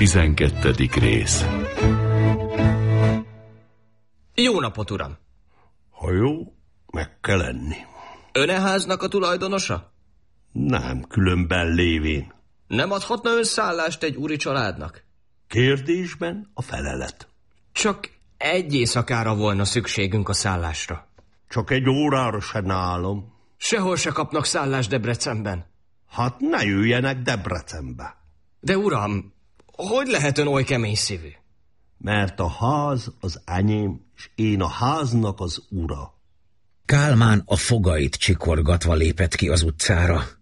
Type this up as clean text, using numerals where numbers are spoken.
12. rész. Jó napot, uram! Ha jó, meg kell lenni. Ön e háznak a tulajdonosa? Nem, különben lévén. Nem adhatna ön szállást egy úri családnak? Kérdésben a felelet. Csak egy éjszakára volna szükségünk a szállásra. Csak egy órára se nálom. Sehol se kapnak szállást Debrecenben. Hát ne jöjjenek Debrecenbe. De uram, hogy lehet ön oly kemény szívű? Mert a ház az enyém, és én a háznak az ura. Kálmán a fogait csikorgatva lépett ki az utcára.